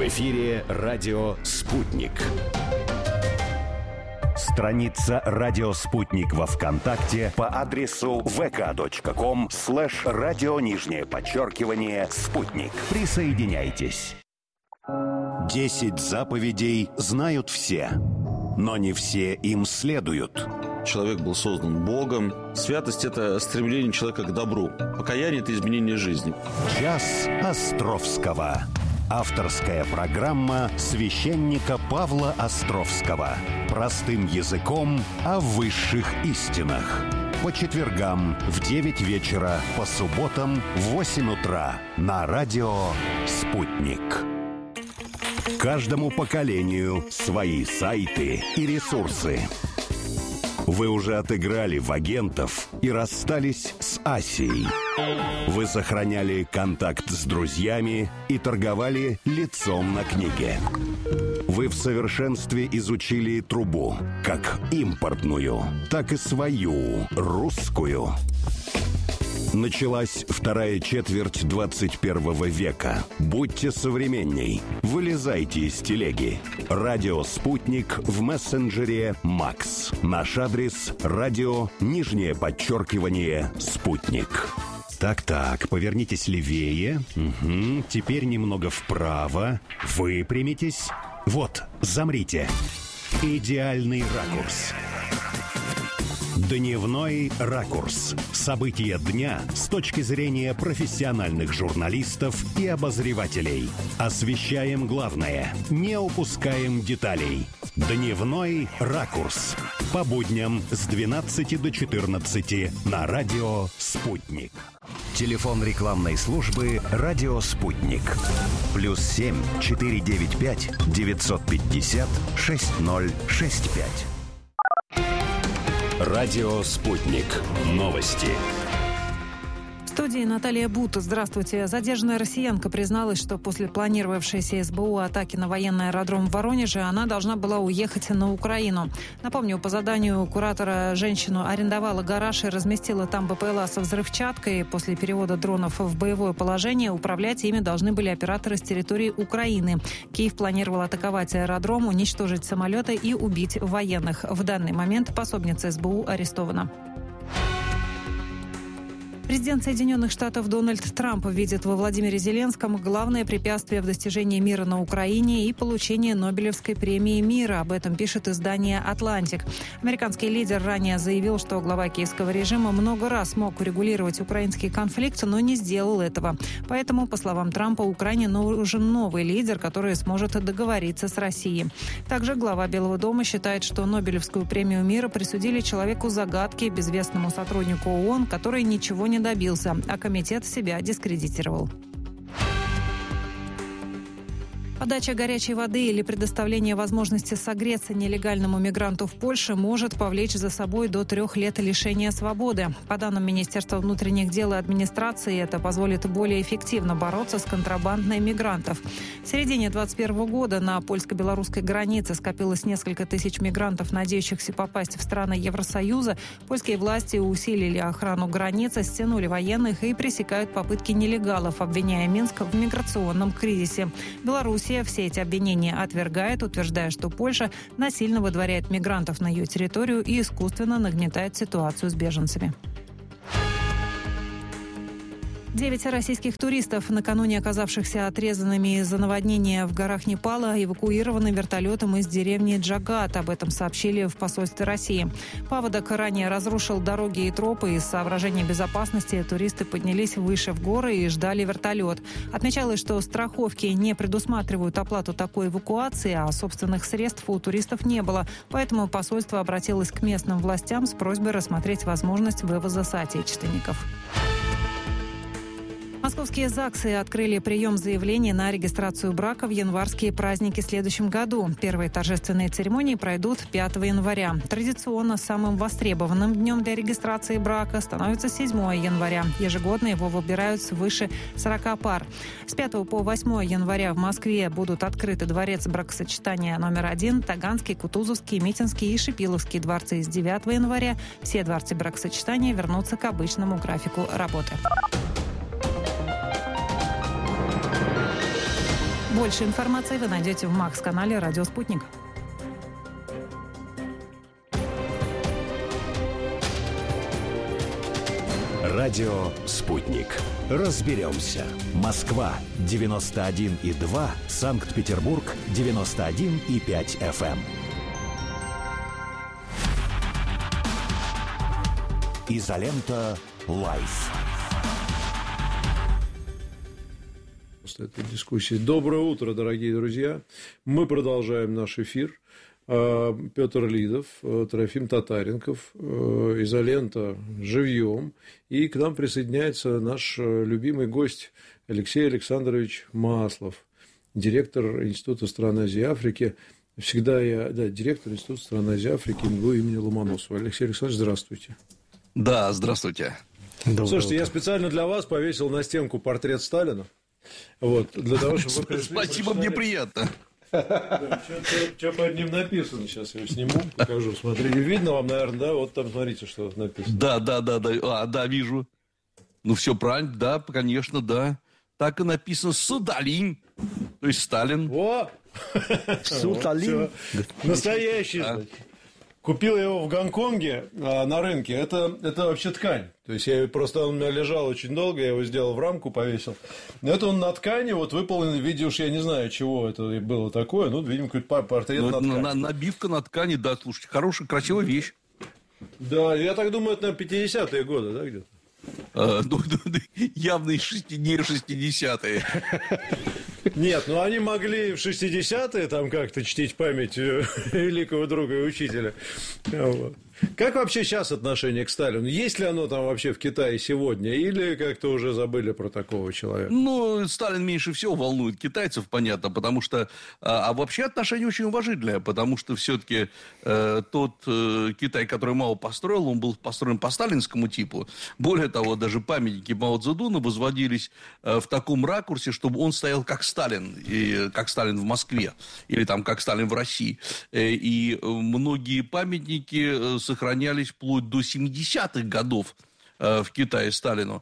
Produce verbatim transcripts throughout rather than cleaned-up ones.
В эфире радио «Спутник». Страница «Радио Спутник» во ВКонтакте по адресу vk.com слэш радио нижнее подчеркивание «Спутник». Присоединяйтесь. Десять заповедей знают все, но не все им следуют. Человек был создан Богом. Святость – это стремление человека к добру. Покаяние – это изменение жизни. Час Островского. Авторская программа священника Павла Островского. Простым языком о высших истинах. По четвергам в девять вечера, по субботам в восемь утра на радио «Спутник». Каждому поколению свои сайты и ресурсы. Вы уже отыграли в агентов и расстались с Асией. Вы сохраняли контакт с друзьями и торговали лицом на книге. Вы в совершенстве изучили трубу, как импортную, так и свою, русскую. Началась вторая четверть двадцать первого века. Будьте современней. Вылезайте из телеги. Радио «Спутник» в мессенджере «Макс». Наш адрес – радио, нижнее подчеркивание, «Спутник». Так-так, повернитесь левее. Угу. Теперь немного вправо. Выпрямитесь. Вот, замрите. Идеальный ракурс. Дневной ракурс. События дня с точки зрения профессиональных журналистов и обозревателей. Освещаем главное, не упускаем деталей. Дневной ракурс. По будням с двенадцати до четырнадцати на радио «Спутник». Телефон рекламной службы «Радио Спутник». Плюс семь четыре девять пять девятьсот пятьдесят шесть ноль шесть пять. Радио «Спутник». Новости. В студии Наталья Бута. Здравствуйте. Задержанная россиянка призналась, что после планировавшейся эс бэ у атаки на военный аэродром в Воронеже она должна была уехать на Украину. Напомню, по заданию куратора женщину арендовала гараж и разместила там бэ пэ эл а со взрывчаткой. После перевода дронов в боевое положение управлять ими должны были операторы с территории Украины. Киев планировал атаковать аэродром, уничтожить самолеты и убить военных. В данный момент пособница эс бэ у арестована. Президент Соединенных Штатов Дональд Трамп видит во Владимире Зеленском главное препятствие в достижении мира на Украине и получении Нобелевской премии мира. Об этом пишет издание «Атлантик». Американский лидер ранее заявил, что глава киевского режима много раз мог урегулировать украинский конфликт, но не сделал этого. Поэтому, по словам Трампа, Украине нужен новый лидер, который сможет договориться с Россией. Также глава Белого дома считает, что Нобелевскую премию мира присудили человеку-загадке, безвестному сотруднику ООН, который ничего не добился, а комитет себя дискредитировал. Подача горячей воды или предоставление возможности согреться нелегальному мигранту в Польше может повлечь за собой до трех лет лишения свободы. По данным Министерства внутренних дел и администрации, это позволит более эффективно бороться с контрабандой мигрантов. В середине двадцать первого года на польско-белорусской границе скопилось несколько тысяч мигрантов, надеющихся попасть в страны Евросоюза. Польские власти усилили охрану границы, стянули военных и пресекают попытки нелегалов, обвиняя Минск в миграционном кризисе. Беларусь все эти обвинения отвергает, утверждая, что Польша насильно выдворяет мигрантов на ее территорию и искусственно нагнетает ситуацию с беженцами. Девять российских туристов, накануне оказавшихся отрезанными из-за наводнения в горах Непала, эвакуированы вертолетом из деревни Джагат. Об этом сообщили в посольстве России. Паводок ранее разрушил дороги и тропы. Из соображений безопасности туристы поднялись выше в горы и ждали вертолет. Отмечалось, что страховки не предусматривают оплату такой эвакуации, а собственных средств у туристов не было. Поэтому посольство обратилось к местным властям с просьбой рассмотреть возможность вывоза соотечественников. Московские ЗАГСы открыли прием заявлений на регистрацию брака в январские праздники в следующем году. Первые торжественные церемонии пройдут пятого января. Традиционно самым востребованным днем для регистрации брака становится седьмого января. Ежегодно его выбирают свыше сорока пар. С пятого по восьмое января в Москве будут открыты дворец бракосочетания номер один, Таганский, Кутузовский, Митинский и Шипиловский дворцы. С девятого января все дворцы бракосочетания вернутся к обычному графику работы. Больше информации вы найдете в Макс-канале «Радио Спутник». Радио «Спутник». Разберемся. Москва девяносто один и два, Санкт-Петербург девяносто один и пять эф эм. Изолента Лайф. После этой дискуссии. Доброе утро, дорогие друзья. Мы продолжаем наш эфир. Петр Лидов, Трофим Татаренков, «Изолента» живьем. И к нам присоединяется наш любимый гость Алексей Александрович Маслов, директор Института стран Азии и Африки. Всегда я, да, директор Института стран Азии и Африки эм гэ у имени Ломоносова. Алексей Александрович, здравствуйте. Да, здравствуйте. Доброе Слушайте, утро. Я специально для вас повесил на стенку портрет Сталина. Вот, для того, чтобы вы пришли, спасибо, мне приятно. Что под ним написано? Сейчас я его сниму, покажу. Смотрите, видно вам, наверное, да? Вот там смотрите, что написано. Да, да, да, да. А, да, вижу. Ну, все правильно, да, конечно, да. Так и написано «Сталин». То есть Сталин. О! Сталин. Настоящий, значит. Купил я его в Гонконге а, на рынке. Это, это вообще ткань. То есть, я просто он у меня лежал очень долго, я его сделал в рамку, повесил. Но это он на ткани, вот выполнен в виде, уж я не знаю, чего это было такое. Ну, видимо, какой-то портрет ну, на ткани. На, набивка на ткани, да, слушайте, хорошая, красивая вещь. Да, я так думаю, это на пятидесятые годы, да, где-то? А, ну, явно не шестидесятые. Нет, ну они могли в шестидесятые там как-то чтить память великого друга и учителя. Вот. Как вообще сейчас отношение к Сталину? Есть ли оно там вообще в Китае сегодня? Или как-то уже забыли про такого человека? Ну, Сталин меньше всего волнует китайцев, понятно, потому что... А, а вообще отношение очень уважительное, потому что все-таки э, тот э, Китай, который Мао построил, он был построен по сталинскому типу. Более того, даже памятники Мао Цзэдуна возводились э, в таком ракурсе, чтобы он стоял как Сталин, и, как Сталин в Москве, или там как Сталин в России. Э, и многие памятники... Э, сохранялись вплоть до семидесятых годов э, в Китае Сталину.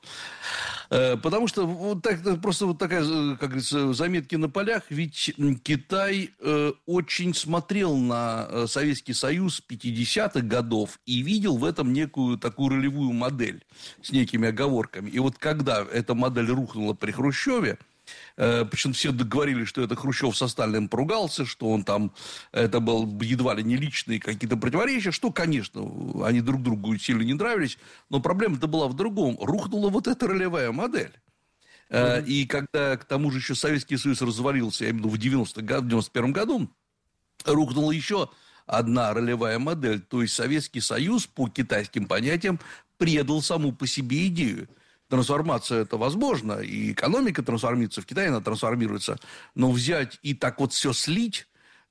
Э, потому что вот так, просто вот такая, как говорится, заметки на полях, ведь Китай э, очень смотрел на Советский Союз пятидесятых годов и видел в этом некую такую ролевую модель с некими оговорками. И вот когда эта модель рухнула при Хрущеве, причем все договорились, что это Хрущев со Сталиным поругался, что он там, это был едва ли не личные какие-то противоречия, что, конечно, они друг другу сильно не нравились, но проблема-то была в другом. Рухнула вот эта ролевая модель. Mm-hmm. И когда, к тому же, еще Советский Союз развалился, я имею в виду в девяностом году, в девяносто первом году, рухнула еще одна ролевая модель. То есть Советский Союз, по китайским понятиям, предал саму по себе идею. Трансформация это возможно, и экономика трансформируется, в Китае она трансформируется, но взять и так вот все слить,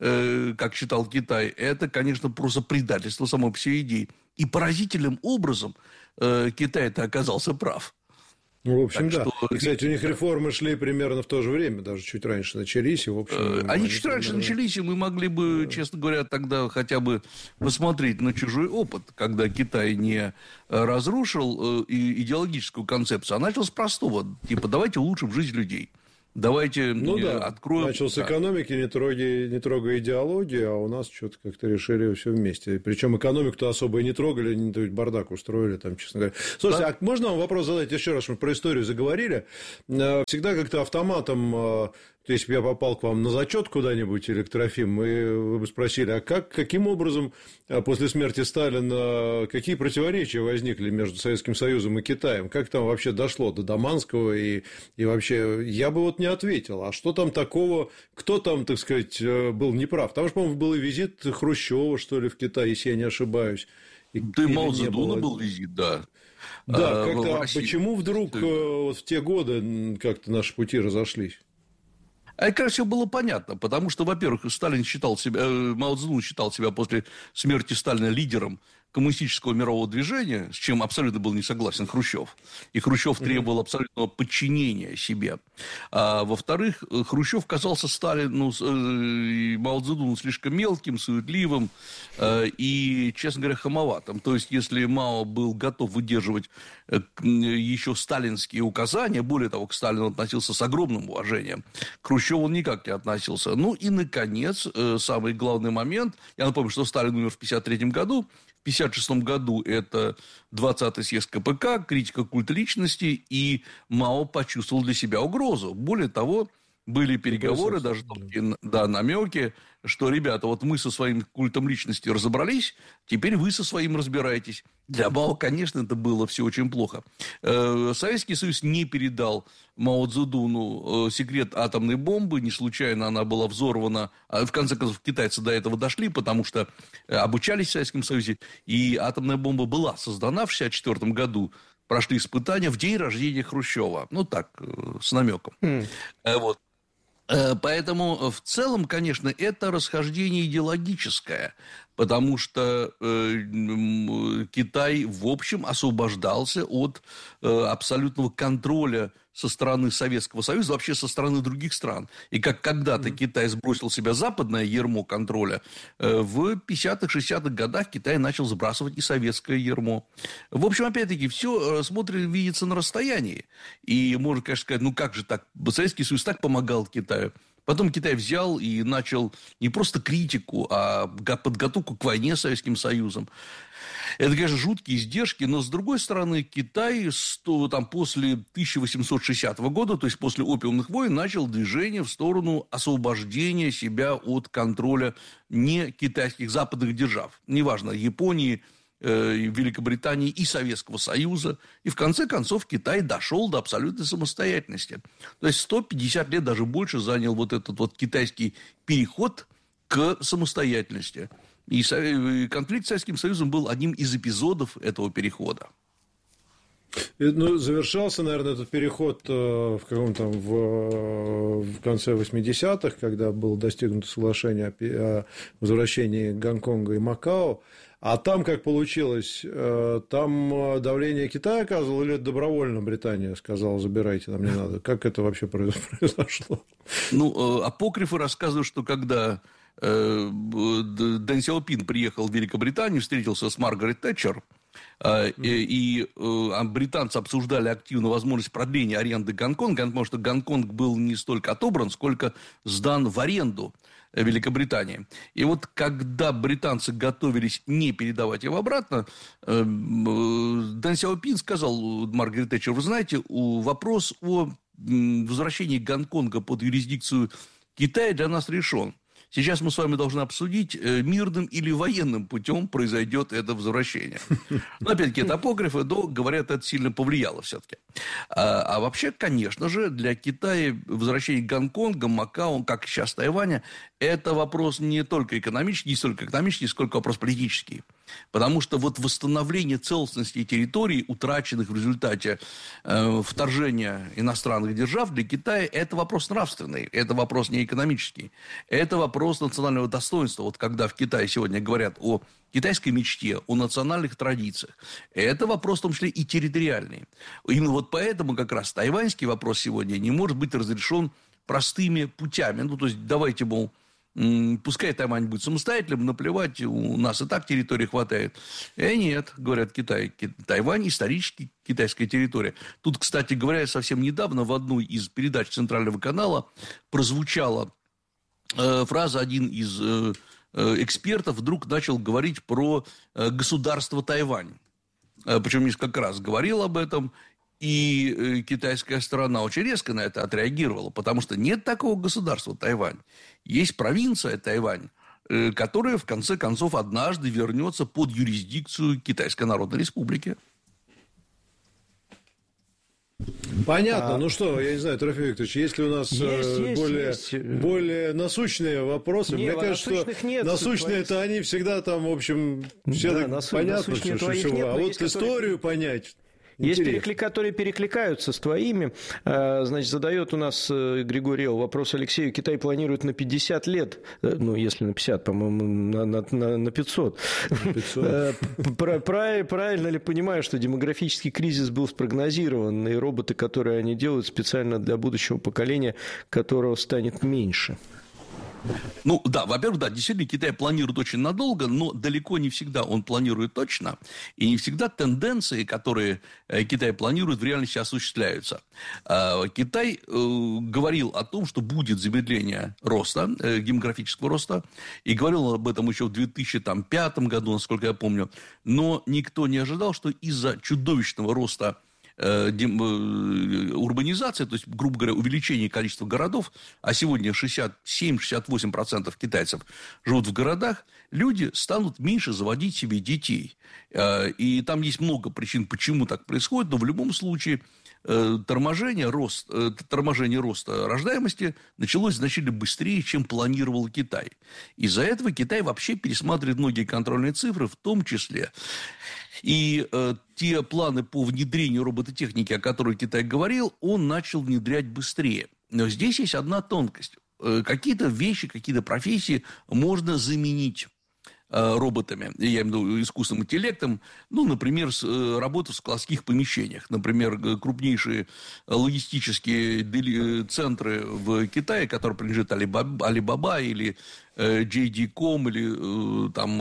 э, как считал Китай, это, конечно, просто предательство самой по себе идеи. И поразительным образом э, Китай-то оказался прав. Ну, в общем, так да. Что... И, кстати, у них реформы шли примерно в то же время, даже чуть раньше начались. И, в общем, они, они чуть раньше примерно... начались, и мы могли бы, да. честно говоря, тогда хотя бы посмотреть на чужой опыт, когда Китай не разрушил идеологическую концепцию, а начал с простого, типа, давайте улучшим жизнь людей. Давайте ну, да. откроем... Начал с экономики, не трогая, не трогая идеологию, а у нас что-то как-то решили все вместе. Причем экономику-то особо и не трогали, не бардак устроили, там, честно говоря. Слушайте, да. а можно вам вопрос задать еще раз, мы про историю заговорили? Всегда как-то автоматом... То есть, если бы я попал к вам на зачет куда-нибудь, или к Трофиму, и вы бы спросили, а как, каким образом после смерти Сталина, какие противоречия возникли между Советским Союзом и Китаем? Как там вообще дошло до Даманского? И, и вообще, я бы вот не ответил, а что там такого, кто там, так сказать, был неправ? Там же, по-моему, был и визит Хрущева, что ли, в Китай, если я не ошибаюсь. И, да и Мао Цзэдуна был визит, да. Да, а, как-то, а почему вдруг вот в те годы как-то наши пути разошлись? А это, конечно, было понятно, потому что, во-первых, Сталин считал себя, Мао Цзэдун считал себя после смерти Сталина лидером коммунистического мирового движения, с чем абсолютно был не согласен Хрущев. И Хрущев требовал абсолютного подчинения себе. А во-вторых, Хрущев казался Сталину, э, Мао Цзэдуну слишком мелким, суетливым э, и, честно говоря, хамоватым. То есть, если Мао был готов выдерживать э, еще сталинские указания, более того, к Сталину относился с огромным уважением, к Хрущеву он никак не относился. Ну и, наконец, э, самый главный момент. Я напомню, что Сталин умер в пятьдесят третьем году. В пятьдесят шестом году это двадцатый съезд ка пэ ка, критика культа личности, и Мао почувствовал для себя угрозу. Более того, были переговоры, даже тонкие, да, намеки, что, ребята, вот мы со своим культом личности разобрались, теперь вы со своим разбираетесь. Для Мао, конечно, это было все очень плохо. Советский Союз не передал Мао Цзэдуну секрет атомной бомбы, не случайно она была взорвана. В конце концов, китайцы до этого дошли, потому что обучались в Советском Союзе, и атомная бомба была создана в шестьдесят четвёртом году. Прошли испытания в день рождения Хрущева. Ну, так, с намеком. Mm. Вот. Поэтому, в целом, конечно, это расхождение идеологическое, потому что э, Китай, в общем, освобождался от э, абсолютного контроля со стороны Советского Союза, вообще со стороны других стран. И как когда-то mm. Китай сбросил с себя западное ярмо контроля, э, в пятидесятых-шестидесятых годах Китай начал сбрасывать и советское ярмо. В общем, опять-таки, все смотрит, видится на расстоянии. И можно, конечно, сказать, ну как же так? Советский Союз так помогал Китаю. Потом Китай взял и начал не просто критику, а подготовку к войне с Советским Союзом. Это, конечно, жуткие издержки, но, с другой стороны, Китай сто, там, после тысяча восемьсот шестидесятого года, то есть после опиумных войн, начал движение в сторону освобождения себя от контроля не китайских западных держав. Неважно, Японии, э, Великобритании и Советского Союза. И, в конце концов, Китай дошел до абсолютной самостоятельности. То есть сто пятьдесят лет, даже больше, занял вот этот вот китайский переход к самостоятельности. И конфликт с Советским Союзом был одним из эпизодов этого перехода. И, ну, завершался, наверное, этот переход в каком-то в, в конце восьмидесятых, когда было достигнуто соглашение о возвращении Гонконга и Макао. А там как получилось? Там давление Китая оказывало или добровольно Британия сказала, забирайте, нам не надо? Как это вообще произошло? Ну, апокрифы рассказывают, что когда Дэн Сяопин приехал в Великобританию, встретился с Маргарет Тэтчер, mm-hmm. и, и британцы обсуждали активно возможность продления аренды Гонконга, потому что Гонконг был не столько отобран, сколько сдан в аренду Великобритании. И вот когда британцы готовились не передавать его обратно, Дэн Сяопин сказал Маргарет Тэтчер, вы знаете, вопрос о возвращении Гонконга под юрисдикцию Китая для нас решен. Сейчас мы с вами должны обсудить, мирным или военным путем произойдет это возвращение. Но, опять-таки, это апокрифы, но, говорят, это сильно повлияло все-таки. А, а вообще, конечно же, для Китая возвращение Гонконга, Макао, как сейчас Тайваня, это вопрос не только экономический, не столько экономический, сколько вопрос политический. Потому что вот восстановление целостности территорий, утраченных в результате э, вторжения иностранных держав, для Китая это вопрос нравственный, это вопрос не экономический, это вопрос национального достоинства. Вот когда в Китае сегодня говорят о китайской мечте, о национальных традициях, это вопрос в том числе и территориальный. Именно вот поэтому как раз тайваньский вопрос сегодня не может быть разрешен простыми путями. Ну, то есть, давайте, мол, пускай Тайвань будет самостоятельным, наплевать, у нас и так территории хватает. Э, нет, говорят Китай. Тайвань исторически китайская территория. Тут, кстати говоря, совсем недавно в одной из передач Центрального канала прозвучала э, фраза, один из э, экспертов вдруг начал говорить про э, государство Тайвань. Э, причем несколько раз говорил об этом. И китайская сторона очень резко на это отреагировала, потому что нет такого государства Тайвань. Есть провинция Тайвань, которая, в конце концов, однажды вернется под юрисдикцию Китайской Народной Республики. Понятно. А... Ну что, я не знаю, Трофим Викторович, есть ли у нас есть, более, есть. более насущные вопросы? Не, Мне кажется, что нет, насущные-то они всегда там, в общем, все да, так насу... понятно, что, что, что нет, а вот есть, историю которые... понять... Есть переклик, которые перекликаются с твоими. Значит, задает у нас Григорий Эл вопрос Алексею. Китай планирует на пятьдесят лет, ну, если на пятьдесят, по-моему, на, на, на пятьсот. На пятьсот. Правильно ли понимаю, что демографический кризис был спрогнозирован, и роботы, которые они делают, специально для будущего поколения, которого станет меньше? Ну, да, во-первых, да, действительно, Китай планирует очень надолго, но далеко не всегда он планирует точно, и не всегда тенденции, которые Китай планирует, в реальности осуществляются. Китай говорил о том, что будет замедление роста, демографического роста, и говорил об этом еще в две тысячи пятом году, насколько я помню, но никто не ожидал, что из-за чудовищного роста урбанизация, то есть, грубо говоря, увеличение количества городов, а сегодня шестьдесят семь - шестьдесят восемь процентов китайцев живут в городах, люди станут меньше заводить себе детей. И там есть много причин, почему так происходит, но в любом случае торможение, рост, торможение роста рождаемости началось значительно быстрее, чем планировал Китай. Из-за этого Китай вообще пересматривает многие контрольные цифры, в том числе и э, те планы по внедрению робототехники, о которых Китай говорил, он начал внедрять быстрее. Но здесь есть одна тонкость. Э, какие-то вещи, какие-то профессии можно заменить э, роботами, я имею в виду искусственным интеллектом, ну, например, с, э, работу в складских помещениях. Например, крупнейшие логистические дели- центры в Китае, которые принадлежат Alibaba, Alibaba или джей ди ком или там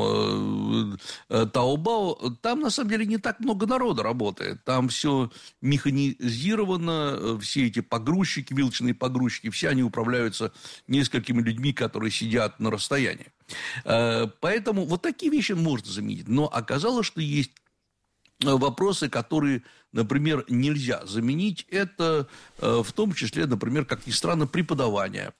Taobao, там на самом деле не так много народа работает. Там все механизировано, все эти погрузчики, вилочные погрузчики, все они управляются несколькими людьми, которые сидят на расстоянии. Поэтому вот такие вещи можно заменить. Но оказалось, что есть вопросы, которые, например, нельзя заменить. Это в том числе, например, как ни странно, преподавание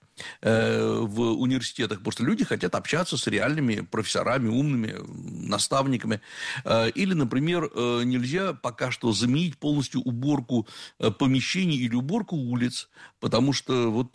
в университетах, потому что люди хотят общаться с реальными профессорами, умными наставниками. Или, например, нельзя пока что заменить полностью уборку помещений или уборку улиц, потому что вот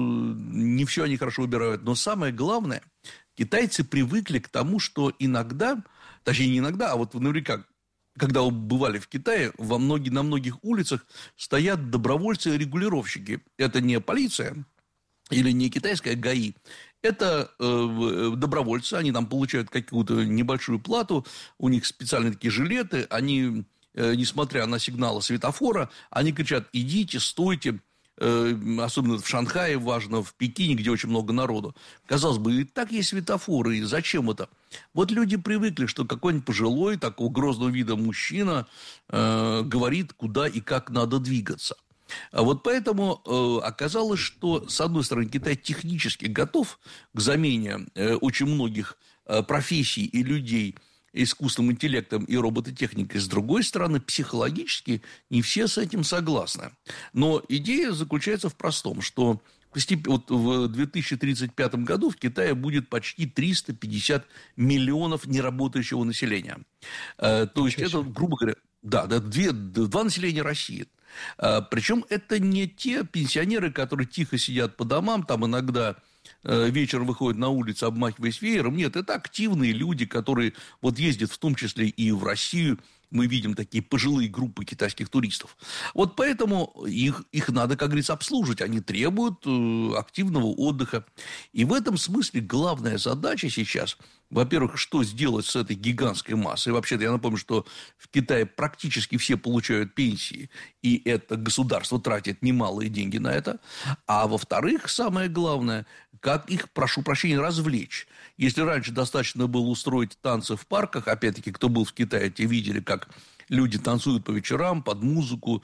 не все они хорошо убирают. Но самое главное, китайцы привыкли к тому, что иногда, точнее не иногда, а вот наверняка, когда вы бывали в Китае, во многих, на многих улицах стоят добровольцы-регулировщики. Это не полиция или не китайская ГАИ. Это э, добровольцы, они там получают какую-то небольшую плату, у них специальные такие жилеты, они, э, несмотря на сигналы светофора, они кричат: идите, стойте. Особенно в Шанхае важно, в Пекине, где очень много народу. Казалось бы, и так есть светофоры, и зачем это? Вот люди привыкли, что какой-нибудь пожилой, такого грозного вида мужчина э, говорит, куда и как надо двигаться. А вот поэтому э, оказалось, что, с одной стороны, Китай технически готов к замене э, очень многих э, профессий и людей искусственным интеллектом и робототехникой. С другой стороны, психологически не все с этим согласны. Но идея заключается в простом, что вот в две тысячи тридцать пятом году в Китае будет почти триста пятьдесят миллионов неработающего населения. То есть это, грубо говоря, да, да, две, два населения России. Причем это не те пенсионеры, которые тихо сидят по домам, там иногда вечером выходят на улицу, обмахиваясь веером. Нет, это активные люди, которые вот ездят в том числе и в Россию. Мы видим такие пожилые группы китайских туристов. Вот поэтому их, их надо, как говорится, обслуживать. Они требуют э, активного отдыха. И в этом смысле главная задача сейчас, во-первых, что сделать с этой гигантской массой. Вообще-то я напомню, что в Китае практически все получают пенсии, и это государство тратит немалые деньги на это. А во-вторых, самое главное, как их, прошу прощения, развлечь. Если раньше достаточно было устроить танцы в парках, опять-таки, кто был в Китае, те видели, как люди танцуют по вечерам под музыку.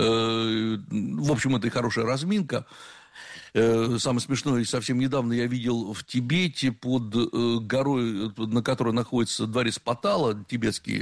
В общем, это и хорошая разминка. Самое смешное, совсем недавно я видел в Тибете под горой, на которой находится дворец Патала, тибетский,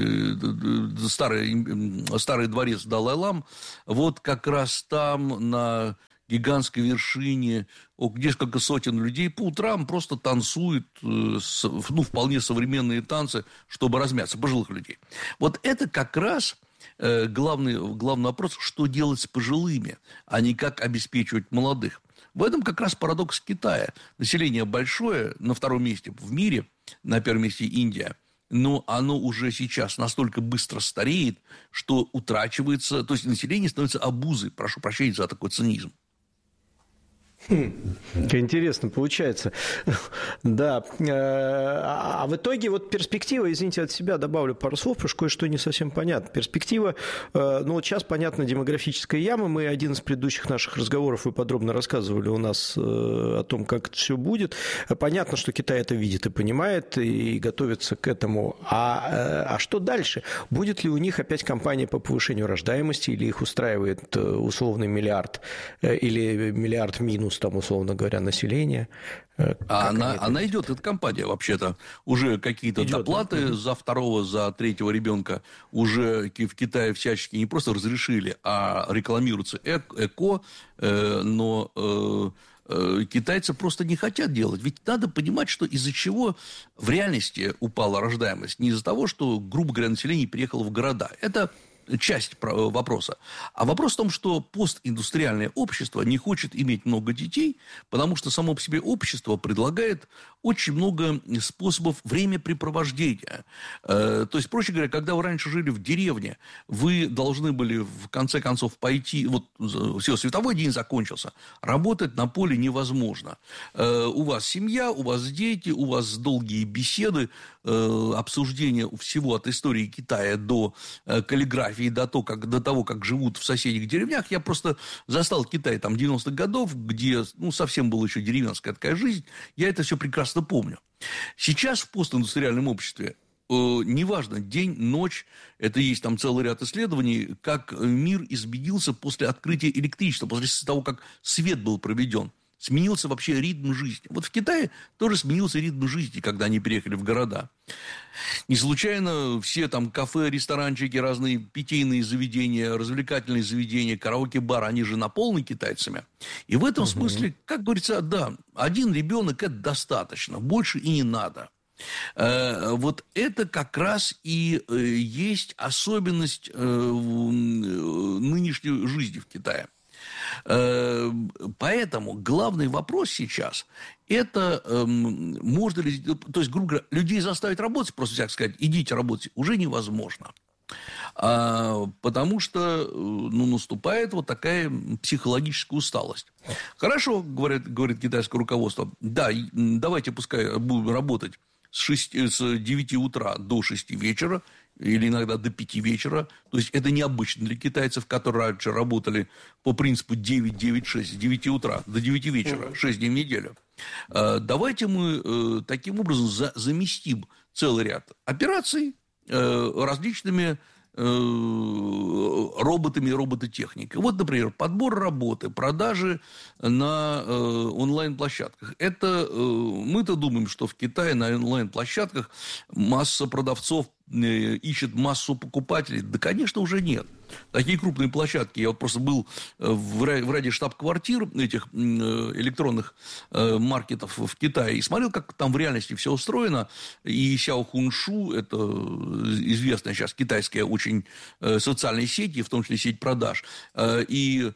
старый, старый дворец Далай-Лам. Вот как раз там на гигантской вершине несколько сотен людей по утрам просто танцуют, ну, вполне современные танцы, чтобы размяться, пожилых людей. Вот это как раз главный, главный вопрос, что делать с пожилыми, а не как обеспечивать молодых. В этом как раз парадокс Китая. Население большое, на втором месте в мире, на первом месте Индия. но оно уже сейчас настолько быстро стареет, что утрачивается, то есть население становится обузой. Прошу прощения за такой цинизм. Хм, как интересно получается. Да. А в итоге вот перспектива, извините, от себя добавлю пару слов, потому что кое-что не совсем понятно. Перспектива, ну вот сейчас понятно, демографическая яма. Мы один из предыдущих наших разговоров, вы подробно рассказывали у нас о том, как это все будет. Понятно, что Китай это видит и понимает, и готовится к этому. А, а что дальше? Будет ли у них опять кампания по повышению рождаемости, или их устраивает условный миллиард, или миллиард минус, там, условно говоря, населения? А она, она идет, эта компания, вообще-то. Уже какие-то идет, доплаты да? за второго, за третьего ребенка уже в Китае всячески не просто разрешили, а рекламируется эко, э, но... Э, китайцы просто не хотят делать. Ведь надо понимать, что из-за чего в реальности упала рождаемость. Не из-за того, что, грубо говоря, население переехало в города. Это часть вопроса. А вопрос в том, что постиндустриальное общество не хочет иметь много детей, потому что само по себе общество предлагает очень много способов времяпрепровождения. То есть, проще говоря, когда вы раньше жили в деревне, вы должны были в конце концов пойти, вот все, световой день закончился, работать на поле невозможно. У вас семья, у вас дети, у вас долгие беседы, обсуждение всего от истории Китая до каллиграфии, до того, как, до того, как живут в соседних деревнях. Я просто застал Китай там девяностых годов, где ну, совсем была еще деревенская такая жизнь. Я это все прекрасно помню. Сейчас в постиндустриальном обществе э, неважно, день, ночь, это есть там целый ряд исследований, как мир изменился после открытия электричества, после того, как свет был проведен. Сменился вообще ритм жизни. Вот в Китае тоже сменился ритм жизни, когда они переехали в города. Не случайно все там кафе, ресторанчики, разные питейные заведения, развлекательные заведения, караоке-бар, они же наполнены китайцами. И в этом угу. смысле, как говорится, да, один ребенок – это достаточно, больше и не надо. Вот это как раз и есть особенность нынешней жизни в Китае. Поэтому главный вопрос сейчас – это можно ли, то есть, грубо говоря, людей заставить работать, просто так сказать, идите работать, уже невозможно. Потому что ну, наступает вот такая психологическая усталость. Хорошо, говорит, говорит китайское руководство, да, давайте пускай будем работать с, шести, с девяти утра до шести вечера, или иногда до пяти вечера. То есть, это необычно для китайцев, которые раньше работали по принципу девять девять шесть, с девяти утра до девяти вечера, шесть дней в неделю. Давайте мы таким образом за, заместим целый ряд операций различными роботами и робототехникой. Вот, например, подбор работы, продажи на онлайн-площадках. Это мы-то думаем, что в Китае на онлайн-площадках масса продавцов ищет массу покупателей. Да, конечно, уже нет. Такие крупные площадки. Я вот просто был в ряде штаб-квартир этих электронных маркетов в Китае и смотрел, как там в реальности все устроено. И Сяохуншу, это известная сейчас китайская очень социальная сеть, и в том числе сеть продаж, и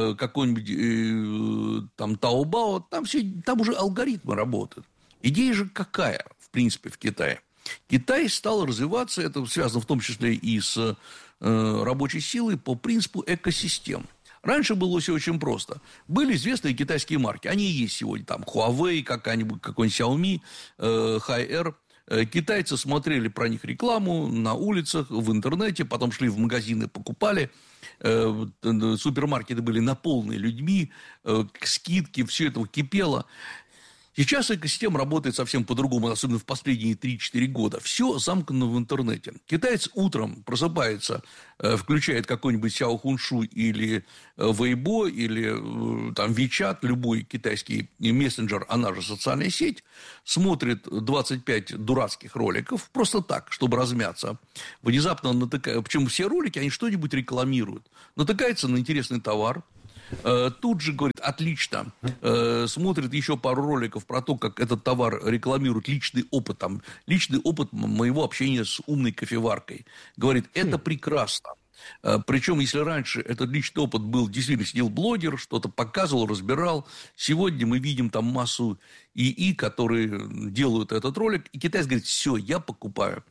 какой-нибудь там Таобао, там, все, там уже алгоритмы работают. Идея же какая, в принципе, в Китае? Китай стал развиваться, это связано в том числе и с э, рабочей силой, по принципу экосистем. Раньше было все очень просто. Были известные китайские марки. Они и есть сегодня. Там Huawei, какая-нибудь, какой-нибудь Xiaomi, э, Hi-Air. Китайцы смотрели про них рекламу на улицах, в интернете, потом шли в магазины, покупали. Э, супермаркеты были наполнены людьми, э, скидки, все это кипело. Сейчас экосистема работает совсем по-другому, особенно в последние три-четыре года. Все замкнуто в интернете. Китаец утром просыпается, включает какой-нибудь Сяохуншу или Weibo, или там WeChat, любой китайский мессенджер, она же социальная сеть, смотрит двадцать пять дурацких роликов, просто так, чтобы размяться. Внезапно натыкается, причем все ролики, они что-нибудь рекламируют. Натыкается на интересный товар, тут же говорит, отлично, смотрит еще пару роликов про то, как этот товар рекламирует, личный опыт, там, личный опыт моего общения с умной кофеваркой. Говорит, это прекрасно. Причем, если раньше этот личный опыт был, действительно сидел блогер, что-то показывал, разбирал, сегодня мы видим там массу ИИ, которые делают этот ролик, и китаец говорит, все, я покупаю.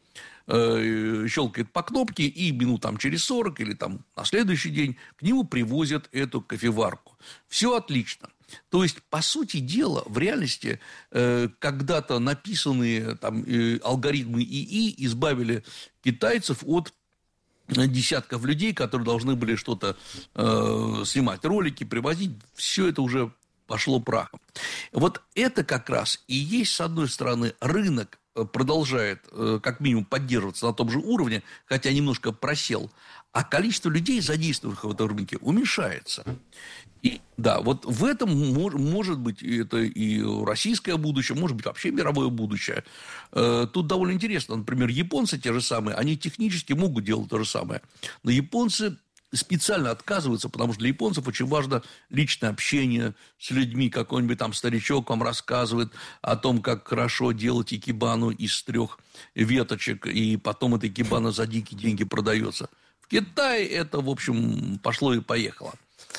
э, щелкает по кнопке, и минут там через сорок или там на следующий день к нему привозят эту кофеварку. Все отлично. То есть, по сути дела, в реальности э, когда-то написанные там, э, алгоритмы ИИ избавили китайцев от десятков людей, которые должны были что-то э, снимать, ролики, привозить. Все это уже пошло прахом. Вот это как раз и есть, с одной стороны, рынок продолжает э, как минимум поддерживаться на том же уровне, хотя немножко просел, а количество людей, задействованных в этом рынке, уменьшается. И, да, вот в этом мож, может быть это и российское будущее, может быть вообще мировое будущее. Э, тут довольно интересно. Например, японцы те же самые, они технически могут делать то же самое. Но японцы специально отказываются, потому что для японцев очень важно личное общение с людьми. Какой-нибудь там старичок вам рассказывает о том, как хорошо делать икебану из трех веточек, и потом эта икебана за дикие деньги продается. В Китае это, в общем, пошло и поехало.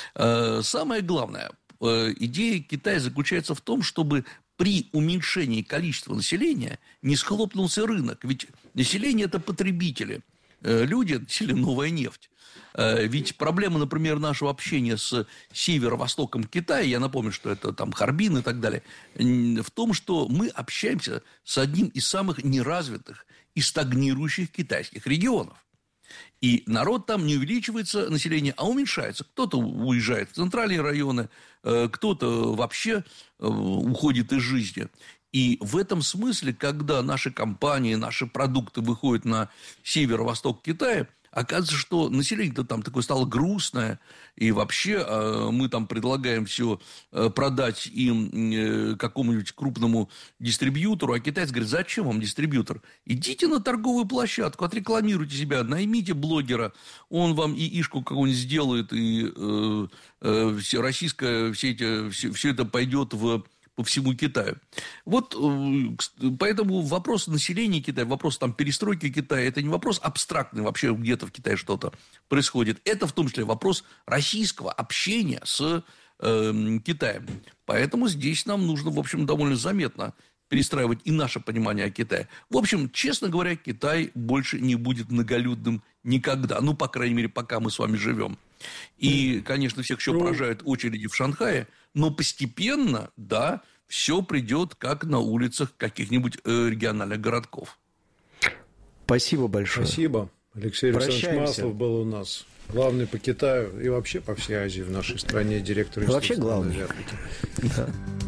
Самое главное, идея Китая заключается в том, чтобы при уменьшении количества населения не схлопнулся рынок. Ведь население – это потребители. Люди – это новая нефть. Ведь проблема, например, нашего общения с северо-востоком Китая, я напомню, что это там Харбин и так далее, в том, что мы общаемся с одним из самых неразвитых и стагнирующих китайских регионов. И народ там не увеличивается, население, а уменьшается. Кто-то уезжает в центральные районы, кто-то вообще уходит из жизни. И в этом смысле, когда наши компании, наши продукты выходят на северо-восток Китая, оказывается, что население-то там такое стало грустное, и вообще э, мы там предлагаем все э, продать им э, какому-нибудь крупному дистрибьютору, а китайцы говорят, зачем вам дистрибьютор? Идите на торговую площадку, отрекламируйте себя, наймите блогера, он вам яишку какую-нибудь сделает, и э, э, все, российское, все, эти, все, все это пойдет в... по всему Китаю. Вот поэтому вопрос населения Китая, вопрос там, перестройки Китая, это не вопрос абстрактный, вообще где-то в Китае что-то происходит. Это в том числе вопрос российского общения с э, Китаем. Поэтому здесь нам нужно, в общем, довольно заметно перестраивать и наше понимание о Китае. В общем, честно говоря, Китай больше не будет многолюдным никогда. Ну, по крайней мере, пока мы с вами живем. И, конечно, всех еще поражают очереди в Шанхае, но постепенно, да, все придет как на улицах каких-нибудь э, региональных городков. Спасибо большое. Спасибо. Алексей Александрович Маслов был у нас. Главный по Китаю и вообще по всей Азии в нашей стране директор института. Вообще главный. Да.